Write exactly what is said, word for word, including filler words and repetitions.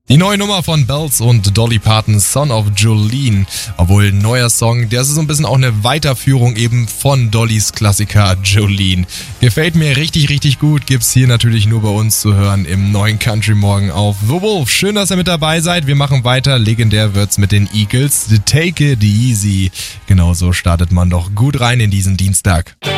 Die neue Nummer von Bells und Dolly Parton, Son of Jolene. Obwohl ein neuer Song, der ist so ein bisschen auch eine Weiterführung eben von Dollys Klassiker Jolene. Gefällt mir richtig, richtig gut. Gibt's hier natürlich nur bei uns zu hören im neuen Country Morgen auf The Wolf. Schön, dass ihr mit dabei seid. Wir machen weiter. Legendär wird's mit den Eagles. Take it easy. Genauso startet man doch gut rein in diesen Dienstag.